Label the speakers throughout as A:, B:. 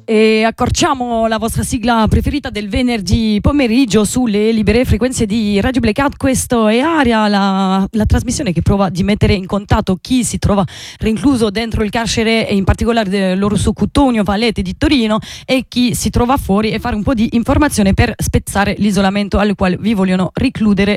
A: E accorciamo la vostra sigla preferita del venerdì pomeriggio sulle libere frequenze di Radio Blackout. Questo è Aria, la trasmissione che prova di mettere in contatto chi si trova rincluso dentro il carcere, e in particolare dell'Orso Cuttonio Vallette di Torino, e chi si trova fuori, e fare un po' di informazione per spezzare l'isolamento al quale vi vogliono recludere.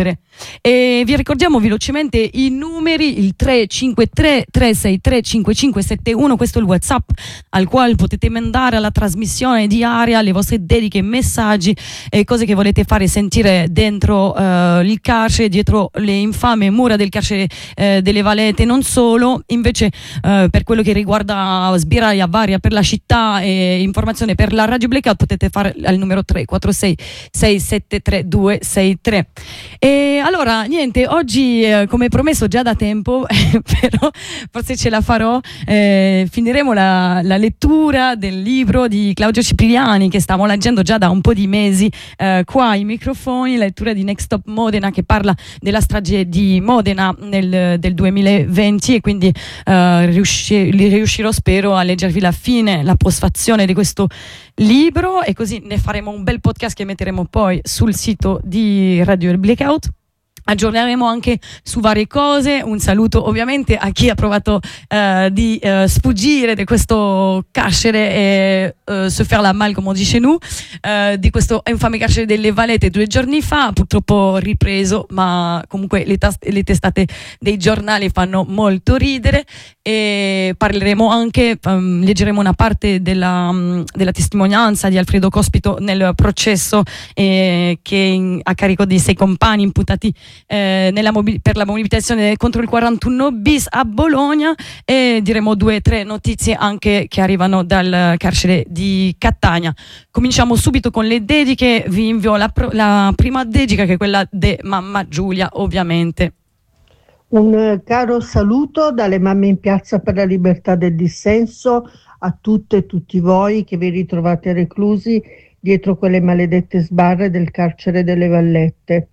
A: E vi ricordiamo velocemente i numeri: il 353 363 5571, questo è il WhatsApp al quale potete mandare alla trasmissione di Aria le vostre dediche, messaggi e cose che volete fare sentire dentro il carcere, dietro le infame mura del carcere delle Vallette. Non solo, invece per quello che riguarda sbiraglia varia per la città e informazione per la Radio Blackout, potete fare al numero 346 673 263. E allora niente, oggi come promesso già da tempo però forse ce la farò, finiremo la lettura del libro di Claudio Cipriani che stiamo leggendo già da un po' di mesi qua ai microfoni, la lettura di Next Stop Modena, che parla della strage di Modena del 2020, e quindi riuscirò, spero, a leggervi la fine, la postfazione di questo libro, e così ne faremo un bel podcast che metteremo poi sul sito di Radio Blackout. Aggiorneremo anche su varie cose. Un saluto ovviamente a chi ha provato di sfuggire di questo carcere e se faire la mal, come on dit chez nous, di questo infame carcere delle Vallette 2 giorni fa, purtroppo ripreso, ma comunque le testate dei giornali fanno molto ridere. E parleremo anche, leggeremo una parte della testimonianza di Alfredo Cospito nel processo che a carico di 6 compagni imputati per la mobilitazione contro il 41 bis a Bologna, e diremo 2 o 3 notizie anche che arrivano dal carcere di Catania. Cominciamo subito con le dediche. Vi invio la prima dedica, che è quella di mamma Giulia, ovviamente.
B: Un caro saluto dalle mamme in piazza per la libertà del dissenso a tutte e tutti voi che vi ritrovate reclusi dietro quelle maledette sbarre del carcere delle Vallette.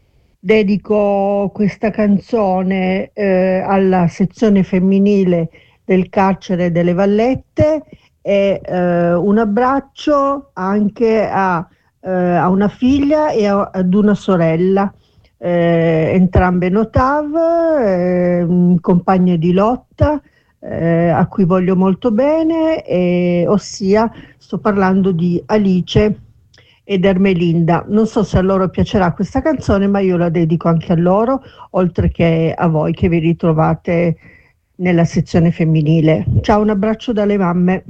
B: Dedico questa canzone alla sezione femminile del carcere delle Vallette, e un abbraccio anche a una figlia e ad una sorella, entrambe Notav, compagne di lotta, a cui voglio molto bene, ossia sto parlando di Alice ed Ermelinda. Non so se a loro piacerà questa canzone, ma io la dedico anche a loro, oltre che a voi che vi ritrovate nella sezione femminile. Ciao, un abbraccio dalle mamme.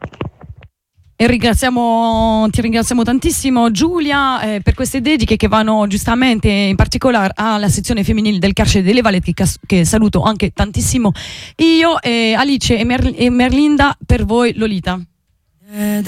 A: E ti ringraziamo tantissimo, Giulia, per queste dediche che vanno giustamente in particolare alla sezione femminile del carcere delle Vallette, che saluto anche tantissimo io, e Alice e Merlinda per voi, Lolita.